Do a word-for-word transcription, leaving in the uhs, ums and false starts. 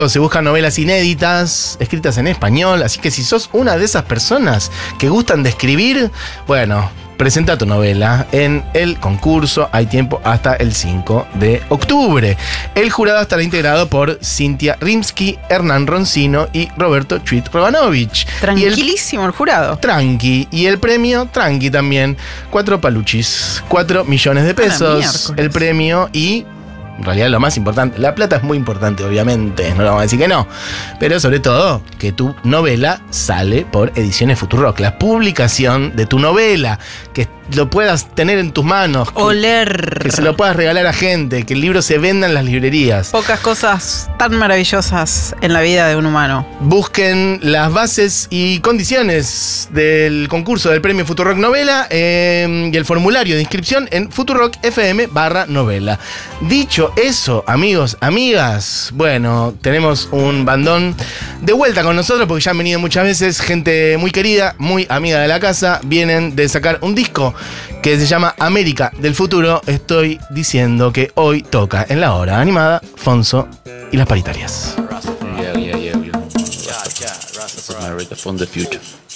Se buscan novelas inéditas, escritas en español, así que si sos una de esas personas que gustan de escribir, bueno, presenta tu novela en el concurso. Hay tiempo hasta el cinco de octubre. El jurado estará integrado por Cintia Rimsky, Hernán Roncino y Roberto Chuit Robanovich. Tranquilísimo el, el jurado. Tranqui. Y el premio, tranqui también. Cuatro paluchis, cuatro millones de pesos. El premio y... en realidad lo más importante, la plata es muy importante, obviamente, no lo vamos a decir que no, pero sobre todo que tu novela sale por Ediciones Futurock, la publicación de tu novela, que lo puedas tener en tus manos, oler, que, que se lo puedas regalar a gente, que el libro se venda en las librerías. Pocas cosas tan maravillosas en la vida de un humano. Busquen las bases y condiciones del concurso del premio Futurock Novela eh, y el formulario de inscripción en Futurock F M barra novela. Dicho eso, amigos, amigas, bueno, tenemos un bandón de vuelta con nosotros porque ya han venido muchas veces, gente muy querida, muy amiga de la casa. Vienen de sacar un disco que se llama América del Futuro. Estoy diciendo que hoy toca en la hora animada Fonso y las paritarias. Yeah, yeah, yeah. Rasta from the future.